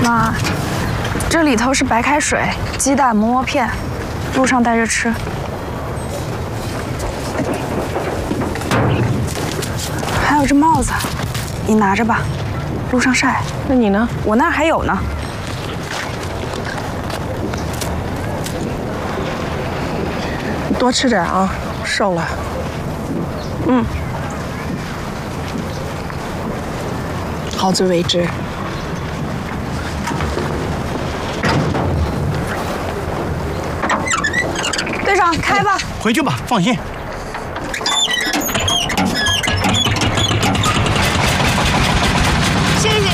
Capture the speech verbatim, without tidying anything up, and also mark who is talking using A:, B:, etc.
A: 妈，这里头是白开水、鸡蛋、馍馍片，路上带着吃。还有这帽子，你拿着吧，路上晒。
B: 那你呢？
A: 我那儿还有呢。
B: 多吃点啊，瘦了。
A: 嗯。
B: 好自为之。
A: 队长，开吧。
C: 回去吧，放心。
A: 谢谢。